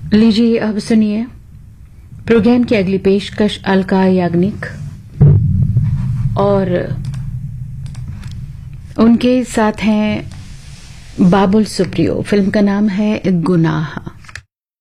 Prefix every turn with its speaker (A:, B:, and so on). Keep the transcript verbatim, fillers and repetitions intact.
A: लीजिए अब सुनिए प्रोग्राम की अगली पेशकश अलका याग्निक और उनके साथ हैं बाबुल सुप्रियो। फिल्म का नाम है गुनाह।